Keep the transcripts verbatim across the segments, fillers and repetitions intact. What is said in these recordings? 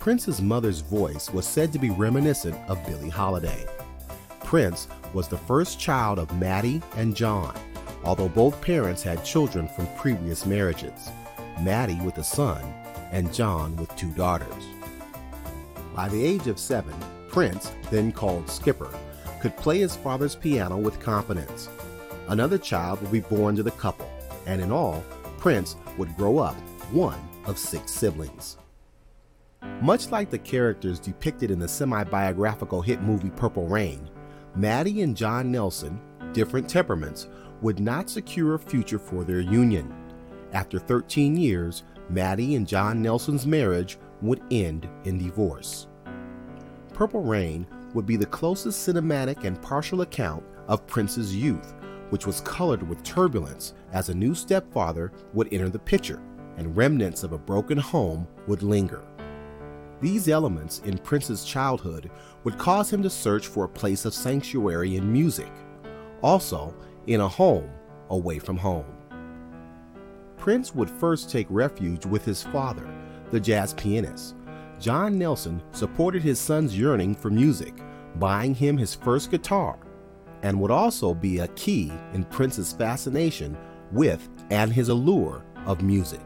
Prince's mother's voice was said to be reminiscent of Billie Holiday. Prince was the first child of Maddie and John, although both parents had children from previous marriages, Maddie with a son and John with two daughters. By the age of seven, Prince, then called Skipper, could play his father's piano with confidence. Another child would be born to the couple, and in all, Prince would grow up one of six siblings. Much like the characters depicted in the semi-biographical hit movie Purple Rain, Maddie and John Nelson, different temperaments, would not secure a future for their union. After thirteen years, Maddie and John Nelson's marriage would end in divorce. Purple Rain would be the closest cinematic and partial account of Prince's youth, which was colored with turbulence as a new stepfather would enter the picture and remnants of a broken home would linger. These elements in Prince's childhood would cause him to search for a place of sanctuary in music, also in a home away from home. Prince would first take refuge with his father, the jazz pianist. John Nelson supported his son's yearning for music, buying him his first guitar, and would also be a key in Prince's fascination with and his allure of music.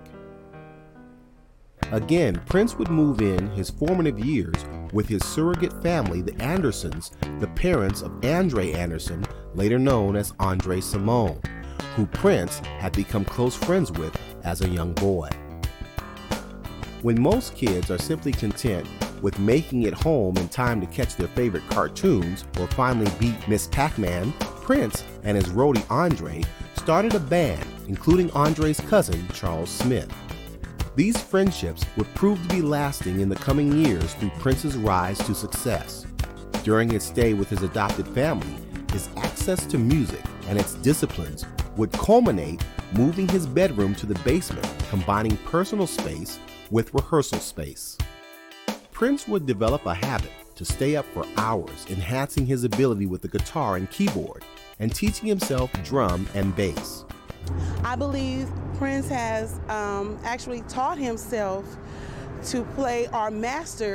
Again, Prince would move in his formative years with his surrogate family, the Andersons, the parents of Andre Anderson, later known as Andre Cymone, who Prince had become close friends with as a young boy. When most kids are simply content with making it home in time to catch their favorite cartoons or finally beat Miss Pac-Man, Prince and his roadie Andre started a band, including Andre's cousin, Charles Smith. These friendships would prove to be lasting in the coming years through Prince's rise to success. During his stay with his adopted family, his access to music and its disciplines would culminate moving his bedroom to the basement, combining personal space with rehearsal space. Prince would develop a habit to stay up for hours, enhancing his ability with the guitar and keyboard, and teaching himself drum and bass. I believe Prince has um, actually taught himself to play or master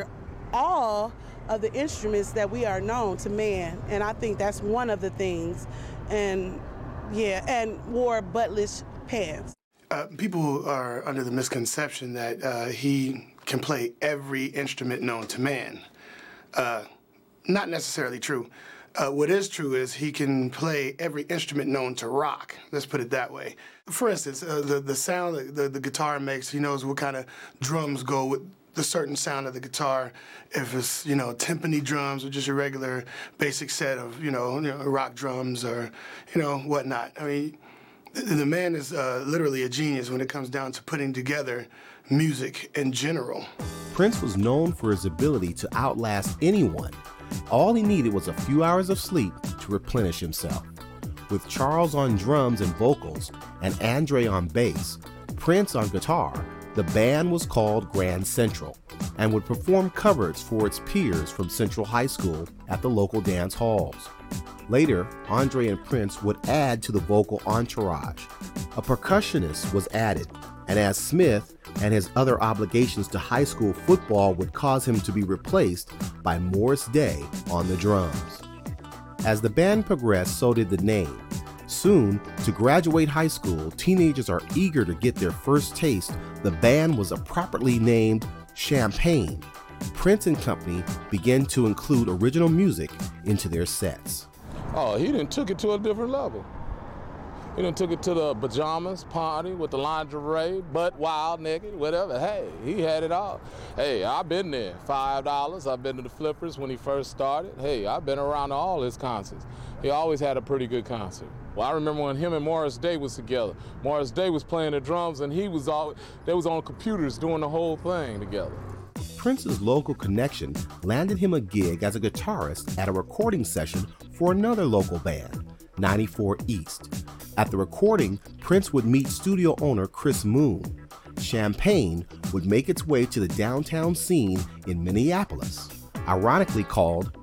all of the instruments that we are known to man, and I think that's one of the things. And yeah, and wore buttless pants. Uh, people are under the misconception that uh, he can play every instrument known to man. Uh, not necessarily true. Uh, what is true is he can play every instrument known to rock. Let's put it that way. For instance, uh, the, the sound that the, the guitar makes, he knows what kind of drums go with the certain sound of the guitar. If it's, you know, timpani drums or just a regular basic set of, you know, you know rock drums or, you know, whatnot. I mean, the, the man is uh, literally a genius when it comes down to putting together music in general. Prince was known for his ability to outlast anyone. All he needed was a few hours of sleep to replenish himself. With Charles on drums and vocals and Andre on bass, Prince on guitar, the band was called Grand Central and would perform covers for its peers from Central High School at the local dance halls. Later, Andre and Prince would add to the vocal entourage. A percussionist was added, and as Smith and his other obligations to high school football would cause him to be replaced by Morris Day on the drums. As the band progressed, so did the name. Soon, to graduate high school, teenagers are eager to get their first taste. The band was appropriately named Champagne. Prince and company began to include original music into their sets. Oh, he done took it to a different level. He done took it to the pajamas party with the lingerie, butt wild, naked, whatever. Hey, he had it all. Hey, I've been there. Five dollars. I've been to the Flippers when he first started. Hey, I've been around to all his concerts. He always had a pretty good concert. Well, I remember when him and Morris Day was together. Morris Day was playing the drums, and he was all, they was on computers doing the whole thing together. Prince's local connection landed him a gig as a guitarist at a recording session for another local band, ninety-four East. At the recording, Prince would meet studio owner Chris Moon. Champagne would make its way to the downtown scene in Minneapolis, ironically called